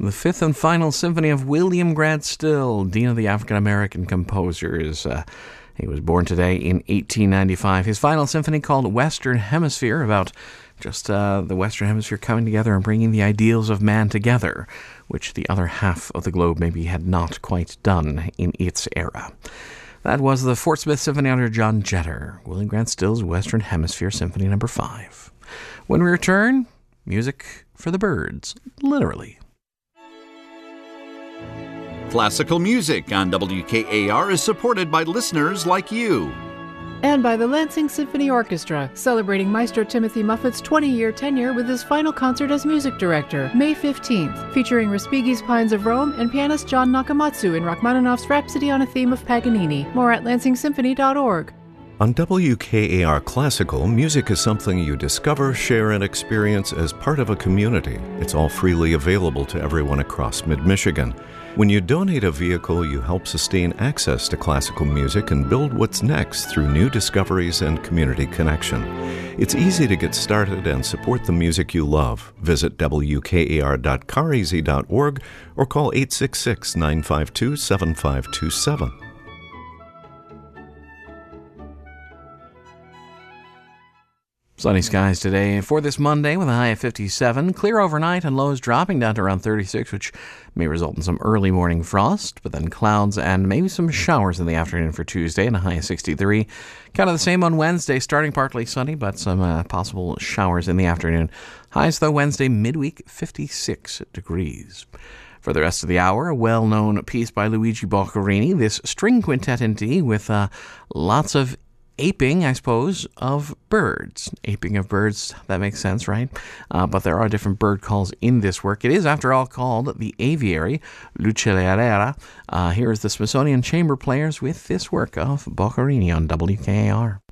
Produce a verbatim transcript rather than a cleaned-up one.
The fifth and final symphony of William Grant Still, Dean of the African American Composers. Uh, he was born today in eighteen ninety-five. His final symphony, called Western Hemisphere, about just uh, the Western Hemisphere coming together and bringing the ideals of man together, which the other half of the globe maybe had not quite done in its era. That was the Fort Smith Symphony under John Jetter, William Grant Still's Western Hemisphere Symphony number five. When we return, music for the birds, literally. Classical music on W K A R is supported by listeners like you. And by the Lansing Symphony Orchestra, celebrating Maestro Timothy Muffet's twenty-year tenure with his final concert as music director, May fifteenth, featuring Respighi's Pines of Rome and pianist John Nakamatsu in Rachmaninoff's Rhapsody on a Theme of Paganini. More at lansing symphony dot org. On W K A R Classical, music is something you discover, share, and experience as part of a community. It's all freely available to everyone across mid-Michigan. When you donate a vehicle, you help sustain access to classical music and build what's next through new discoveries and community connection. It's easy to get started and support the music you love. Visit W K A R dot car easy dot org or call eight six six, nine five two, seven five two seven. Sunny skies today for this Monday with a high of fifty-seven. Clear overnight and lows dropping down to around thirty-six, which may result in some early morning frost, but then clouds and maybe some showers in the afternoon for Tuesday and a high of sixty-three. Kind of the same on Wednesday, starting partly sunny, but some uh, possible showers in the afternoon. Highs, though, Wednesday midweek, fifty-six degrees. For the rest of the hour, a well-known piece by Luigi Boccherini, this string quintet in D with uh, lots of aping, I suppose, of birds. Aping of birds, that makes sense, right? Uh, but there are different bird calls in this work. It is, after all, called the Aviary, L'Uccelleria. Uh, here is the Smithsonian Chamber Players with this work of Boccherini on W K A R.